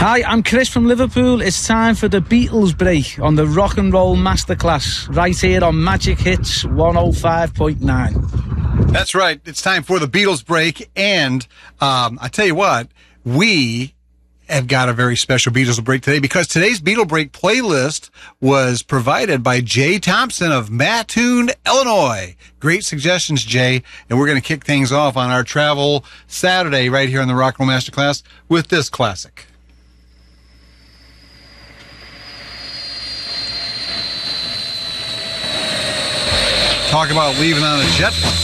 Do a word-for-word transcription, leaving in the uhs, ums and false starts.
Hi, I'm Chris from Liverpool. It's time for the Beatles break on the Rock and Roll Masterclass right here on Magic Hits one oh five point nine. That's right. It's time for the Beatles break. And um, I tell you what, we have got a very special Beatles break today because today's Beatle break playlist was provided by Jay Thompson of Mattoon, Illinois. Great suggestions, Jay. And we're going to kick things off on our travel Saturday right here on the Rock and Roll Masterclass with this classic. Talk about leaving on a jet plane.